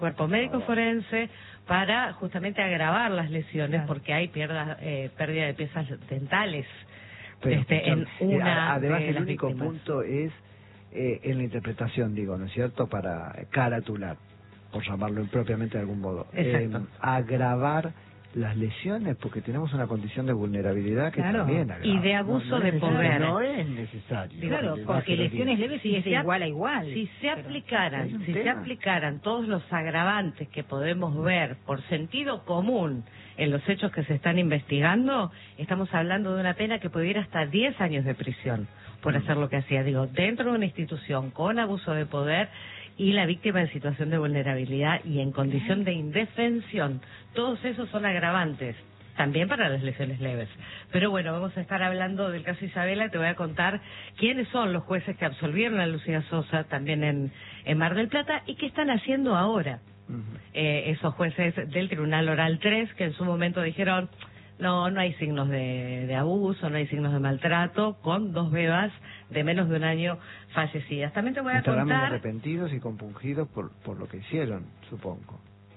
cuerpo médico forense para justamente agravar las lesiones, porque hay pérdida de piezas dentales. Pero, en una además de el las único víctimas. punto es en la interpretación, digo, ¿no es cierto?, para caratular, por llamarlo impropiamente de algún modo. Exacto. Agravar las lesiones, porque tenemos una condición de vulnerabilidad que también agrava. Y de abuso de poder. No es necesario. Claro, porque lesiones leves sí es de igual a igual. Si se aplicaran, si se aplicaran todos los agravantes que podemos ver por sentido común en los hechos que se están investigando, estamos hablando de una pena que pudiera hasta 10 años de prisión por hacer lo que hacía, digo, dentro de una institución con abuso de poder y la víctima en situación de vulnerabilidad y en condición de indefensión. Todos esos son agravantes, también para las lesiones leves. Pero bueno, vamos a estar hablando del caso Isabela. Te voy a contar quiénes son los jueces que absolvieron a Lucía Sosa también en Mar del Plata y qué están haciendo ahora. Esos jueces del Tribunal Oral 3 que en su momento dijeron no hay signos de abuso, no hay signos de maltrato, con 2 bebas de menos de un año fallecidas. También te voy a contar... arrepentidos y compungidos por lo que hicieron, supongo.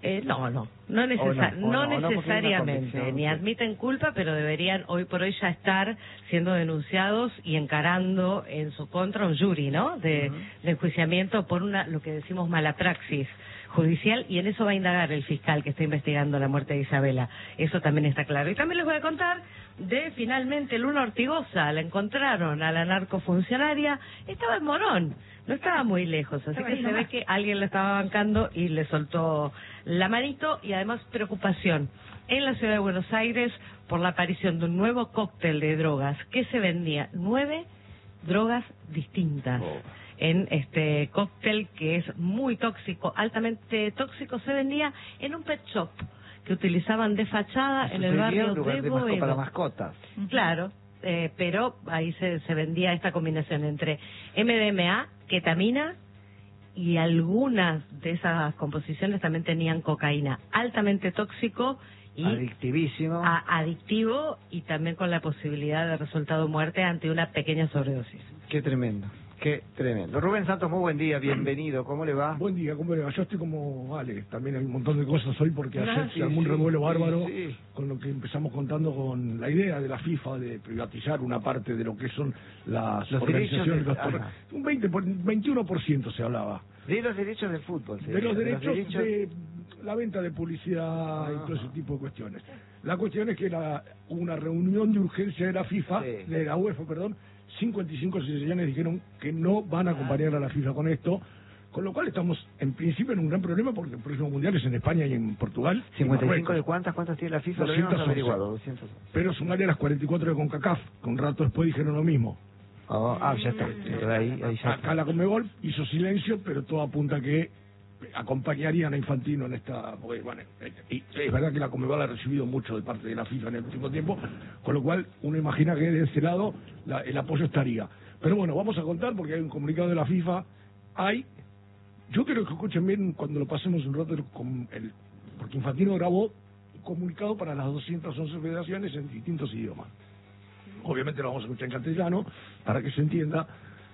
No necesariamente, no, ni admiten culpa, pero deberían hoy por hoy ya estar siendo denunciados y encarando en su contra un jury, ¿no?, de enjuiciamiento por lo que decimos mala praxis judicial, y en eso va a indagar el fiscal que está investigando la muerte de Isabela. Eso también está claro. Y también les voy a contar de finalmente Luna Ortigosa. La encontraron a la narcofuncionaria, estaba en Morón, no estaba muy lejos, así que se ve que alguien la estaba bancando y le soltó la manito. Y además preocupación en la ciudad de Buenos Aires por la aparición de un nuevo cóctel de drogas que se vendía, 9 drogas distintas. En este cóctel que es muy tóxico, altamente tóxico, se vendía en un pet shop que utilizaban de fachada en el barrio de Boedo. Para mascotas. Claro, pero ahí se vendía esta combinación entre MDMA, ketamina, y algunas de esas composiciones también tenían cocaína, altamente tóxico y adictivísimo, adictivo, y también con la posibilidad de resultado muerte ante una pequeña sobredosis. Qué tremendo. Qué tremendo. Rubén Santos, muy buen día, bienvenido. ¿Cómo le va? Buen día, ¿cómo le va? Yo estoy como vale, también hay un montón de cosas hoy porque ayer se armó un revuelo bárbaro con lo que empezamos contando con la idea de la FIFA de privatizar una parte de lo que son las organizaciones. Un 21% se hablaba. De los derechos del fútbol. De los derechos de la venta de publicidad y todo ese tipo de cuestiones. La cuestión es que hubo una reunión de urgencia de la FIFA, de la UEFA, perdón. 55 asociaciones dijeron que no van a acompañar a la FIFA con esto, con lo cual estamos en principio en un gran problema porque el próximo mundial es en España y en Portugal. 55 de cuántas tiene la FIFA? 211. Pero sumarle a las 44 de CONCACAF, que un rato después dijeron lo mismo. Ya está. Ahí ya acá la Conmebol hizo silencio, pero todo apunta a que acompañarían a Infantino en esta, porque bueno, y es verdad que la Conmebol ha recibido mucho de parte de la FIFA en el último tiempo, con lo cual uno imagina que de ese lado el apoyo estaría. Pero bueno, vamos a contar porque hay un comunicado de la FIFA, yo quiero que escuchen bien cuando lo pasemos un rato porque Infantino grabó un comunicado para las 211 federaciones en distintos idiomas. Obviamente lo vamos a escuchar en castellano para que se entienda,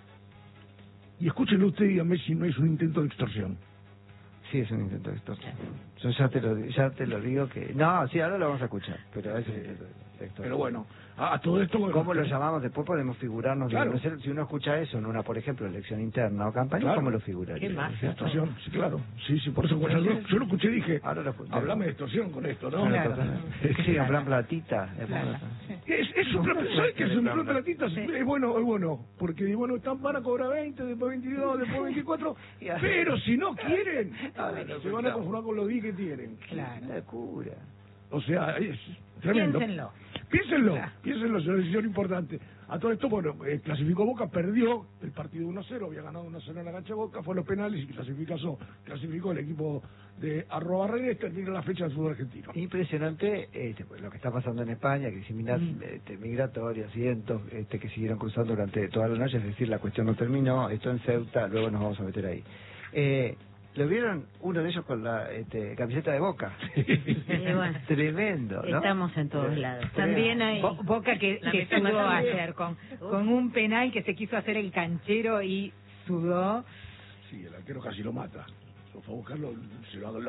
y escúchenlo usted y díganme si no es un intento de extorsión. Sí, es un intento de extorsión. Yo ya te lo digo que... No, sí, ahora lo vamos a escuchar, pero es un intento de extorsión. Pero bueno, a todo esto... ¿Cómo lo llamamos? Después podemos figurarnos. Claro. Si uno escucha eso en una, por ejemplo, elección interna o campaña, claro, ¿cómo lo figuraría? ¿Qué más? Extorsión, sí, claro. Sí, por eso yo lo escuché y dije, hablame de extorsión con esto, ¿no? Claro. Sí, en plan platita. Es un plan, ¿sabes qué es un plan platita? Es bueno, porque van a cobrar 20, después 22, después 24, pero si no quieren, se van a conformar con los 10 que tienen. Claro. La cura. O sea, es tremendo. Piénsenlo, es una decisión importante. A todo esto, bueno, clasificó Boca, perdió el partido 1-0, había ganado 1-0 en la cancha de Boca, fue a los penales y clasificó el equipo de Arrobarrenes, termina la fecha del fútbol argentino. Impresionante lo que está pasando en España, crisis migratoria, cientos que siguieron cruzando durante toda la noche, es decir, la cuestión no terminó, esto en Ceuta, luego nos vamos a meter ahí. ¿Lo vieron uno de ellos con la camiseta de Boca? Bueno, tremendo, ¿no? Estamos en todos lados. También hay Boca que sudó ayer con un penal que se quiso hacer el canchero y sudó. Sí, el arquero casi lo mata. Fue a buscarlo, se lo